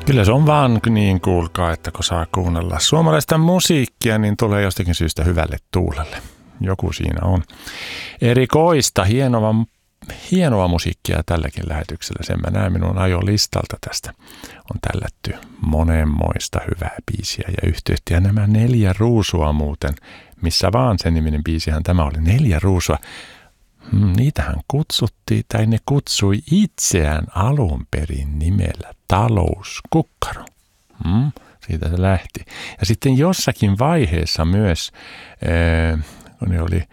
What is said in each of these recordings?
Kyllä se on vaan niin, kuulkaa, että kun saa kuunnella suomalaista musiikkia, niin tulee jostakin syystä hyvälle tuulelle. Joku siinä on. Erikoista, hienoa musiikkia tälläkin lähetyksellä. Sen mä näen minun ajolistalta tästä. On tällätty monenmoista hyvää biisiä ja yhteyttä. Ja nämä 4 ruusua muuten, missä vaan sen niminen biisihän tämä oli, 4 ruusua. Niitähän kutsuttiin, tai ne kutsui itseään alun perin nimellä talouskukkaro. Siitä se lähti. Ja sitten jossakin vaiheessa myös, kun ne oli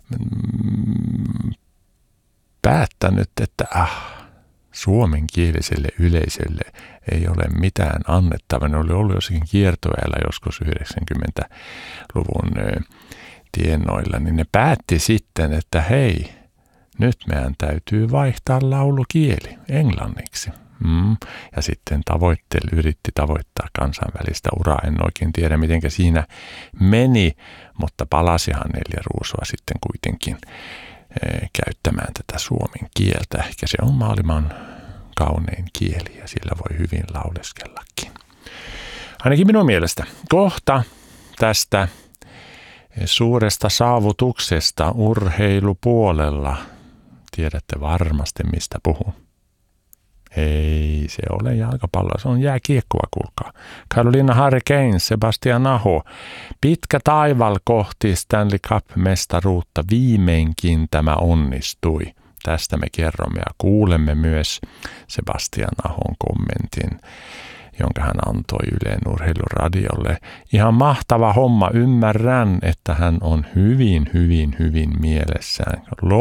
päättänyt, että suomenkieliselle yleisölle ei ole mitään annettavaa. Ne oli ollut jossakin kiertoajalla joskus 90-luvun tienoilla, niin ne päätti sitten, että hei, nyt meidän täytyy vaihtaa laulukieli englanniksi. Ja sitten yritti tavoittaa kansainvälistä uraa. En oikein tiedä, miten siinä meni, mutta palasihan 4 ruusua sitten kuitenkin käyttämään tätä suomen kieltä. Ehkä se on maailman kaunein kieli ja sillä voi hyvin lauleskellakin. Ainakin minun mielestä. Kohta tästä suuresta saavutuksesta urheilupuolella. Tiedätte varmasti, mistä puhun. Ei se ole jalkapalloa, se on jääkiekkoa, kuulkaa. Carolina Hurricanes, Sebastian Aho. Pitkä taival kohti Stanley Cup-mestaruutta. Viimeinkin tämä onnistui. Tästä me kerromme ja kuulemme myös Sebastian Ahon kommentin, jonka hän antoi Ylen urheiluradiolle. Ihan mahtava homma. Ymmärrän, että hän on hyvin mielessään.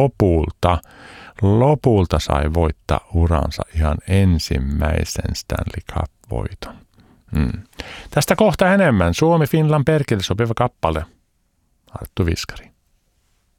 Lopulta sai voittaa uransa ihan ensimmäisen Stanley Cup-voiton. Tästä kohta enemmän. Suomi-Finland perkele sopiva kappale. Arttu Viskari.